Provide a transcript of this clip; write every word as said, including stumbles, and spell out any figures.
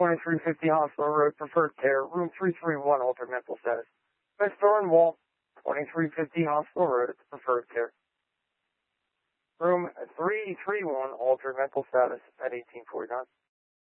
twenty-three fifty Hospital Road, Preferred Care, room three three one, altered mental status. Mister Walt, twenty-three fifty Hospital Road, Preferred Care. Room three three one, altered mental status at eighteen forty-nine.